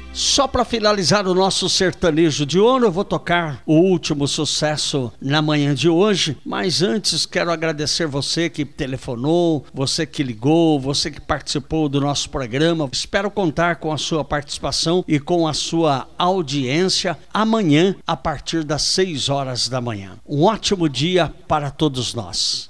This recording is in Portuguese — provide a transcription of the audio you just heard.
Só para finalizar o nosso sertanejo de ouro, eu vou tocar o último sucesso na manhã de hoje, mas antes quero agradecer você que telefonou, você que ligou, você que participou do nosso programa. Espero contar com a sua participação e com a sua audiência amanhã a partir das 6 horas da manhã. Um ótimo dia para todos nós.